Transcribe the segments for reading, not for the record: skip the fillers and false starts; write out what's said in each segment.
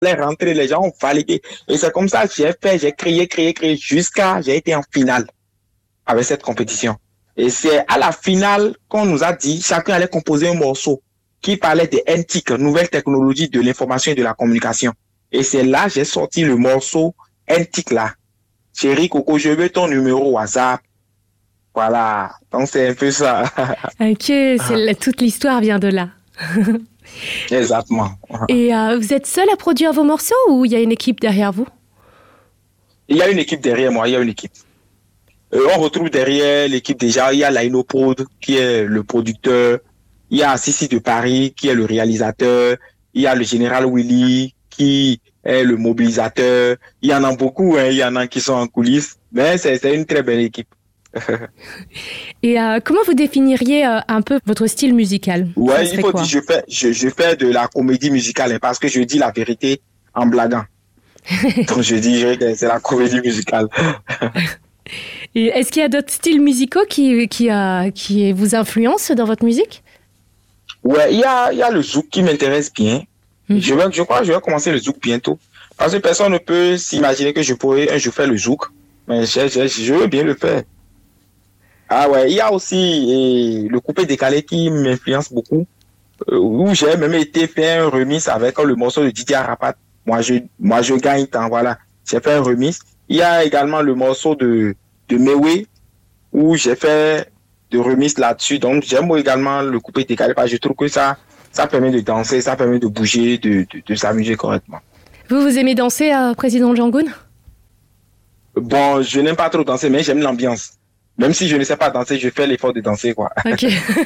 rentrer, les gens ont validé. Et c'est comme ça que j'ai créé jusqu'à, j'ai été en finale avec cette compétition. Et c'est à la finale qu'on nous a dit, chacun allait composer un morceau qui parlait des NTIC, nouvelles technologies de l'information et de la communication. Et c'est là que j'ai sorti le morceau NTIC là. Chérie Coco, je veux ton numéro WhatsApp. Voilà. Donc c'est un peu ça. Ok, toute l'histoire vient de là. Exactement. Et vous êtes seul à produire vos morceaux ou il y a une équipe derrière vous? Il y a une équipe derrière moi, il y a une équipe. On retrouve derrière l'équipe déjà, il y a Lainoprod qui est le producteur, il y a Sissi de Paris qui est le réalisateur, il y a le général Willy qui est le mobilisateur. Il y en a beaucoup, hein, il y en a qui sont en coulisses, mais c'est une très belle équipe. Et comment vous définiriez un peu votre style musical? Ouais, il faut dire je fais de la comédie musicale hein, parce que je dis la vérité en blaguant. Donc je dirais que c'est la comédie musicale. Et est-ce qu'il y a d'autres styles musicaux qui vous influencent dans votre musique? Ouais, il y a le zouk qui m'intéresse bien. Je crois que je vais commencer le zouk bientôt. Parce que personne ne peut s'imaginer que je pourrais un jour faire le zouk. Mais je veux bien le faire. Ah ouais, il y a aussi le coupé décalé qui m'influence beaucoup. Où j'ai même été faire un remix avec le morceau de Didier Arapat. Moi je gagne tant, voilà. J'ai fait un remix. Il y a également le morceau de Mewe où j'ai fait de remix là-dessus. Donc j'aime également le coupé décalé parce que je trouve que ça permet de danser, ça permet de bouger, de s'amuser correctement. Vous aimez danser, Président Djangoun? Bon, je n'aime pas trop danser, mais j'aime l'ambiance. Même si je ne sais pas danser, je fais l'effort de danser, quoi. Ok.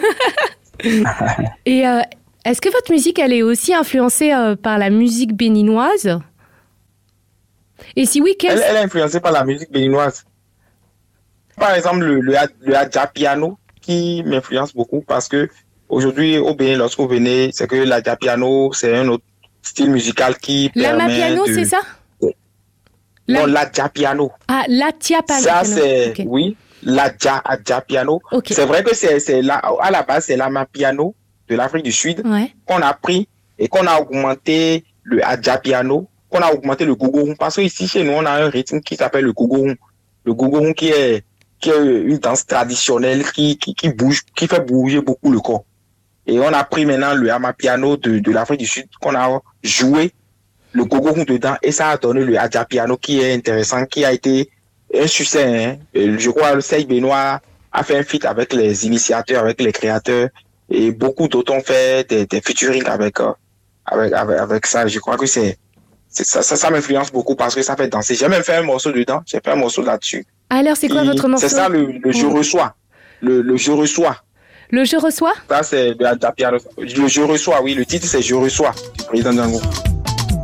Et est-ce que votre musique, elle est aussi influencée par la musique béninoise? Et si oui, elle est influencée par la musique béninoise. Par exemple, le Adja Piano qui m'influence beaucoup parce que aujourd'hui, au Bénin, lorsque vous venez, c'est que l'Adja Piano, c'est un autre style musical qui Lama Piano, c'est ça? Non, l'Adja Piano. Ah, l'Adja Piano. Ça, c'est, okay. Oui, l'Adja Piano. Okay. C'est vrai que c'est là, à la base, c'est l'Ama Piano de l'Afrique du Sud qu'on a pris et qu'on a augmenté le Adja Piano, qu'on a augmenté le gogoron. Parce que ici, chez nous, on a un rythme qui s'appelle le gogoron. Le gogoron qui est une danse traditionnelle qui bouge, qui fait bouger beaucoup le corps. Et on a pris maintenant le amapiano de l'Afrique du Sud, qu'on a joué le gogoron dedans, et ça a donné le Adja Piano qui est intéressant, qui a été un succès. Hein. Je crois que le Serge Benoît a fait un feat avec les initiateurs, avec les créateurs, et beaucoup d'autres ont fait des featuring avec ça. Je crois que ça m'influence beaucoup parce que ça fait danser. J'ai même fait un morceau dedans, j'ai fait un morceau là-dessus. Alors, c'est quoi votre morceau? C'est ça, le Je reçois. Le Je reçois. Le Je reçois? Ça, c'est de la piano. Le Je reçois, oui. Le titre, c'est Je reçois du président Django.